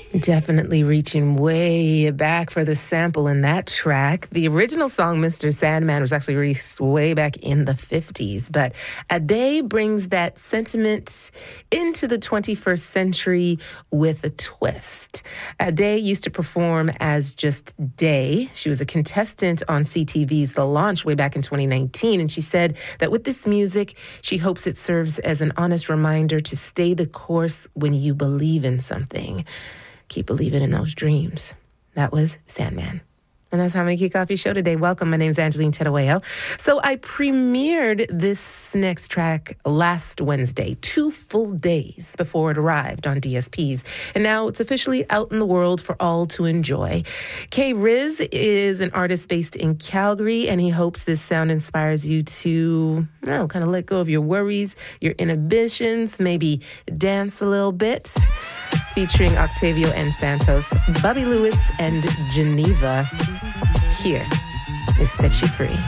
Definitely reaching way back for the sample in that track. The original song, Mr. Sandman, was actually released way back in the 50s. But Ade brings that sentiment into the 21st century with a twist. Ade used to perform as just Day. She was a contestant on CTV's The Launch way back in 2019. And she said that with this music, she hopes it serves as an honest reminder to stay the course when you believe in something. Keep believing in those dreams. That was Sandman. And that's how I'm going to kick off your show today. Welcome. My name is Angeline Tedoeo. So I premiered this next track last Wednesday, 2 full days before it arrived on DSPs. And now it's officially out in the world for all to enjoy. K-Riz is an artist based in Calgary, and he hopes this sound inspires you to, kind of let go of your worries, your inhibitions, maybe dance a little bit. Featuring Octavio and Santos, Bobby Lewis, and Geneva. Here is Set You Free.